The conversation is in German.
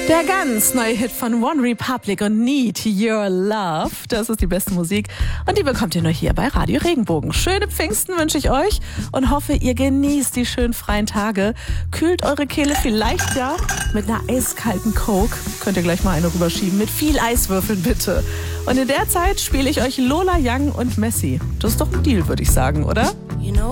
Der ganz neue Hit von One Republic und Need Your Love. Das ist die beste Musik und die bekommt ihr nur hier bei Radio Regenbogen. Schöne Pfingsten wünsche ich euch und hoffe, ihr genießt die schönen freien Tage. Kühlt eure Kehle vielleicht ja mit einer eiskalten Coke. Könnt ihr gleich mal eine rüberschieben mit viel Eiswürfeln bitte. Und in der Zeit spiele ich euch Lola Young und Messi. Das ist doch ein Deal, würde ich sagen, oder?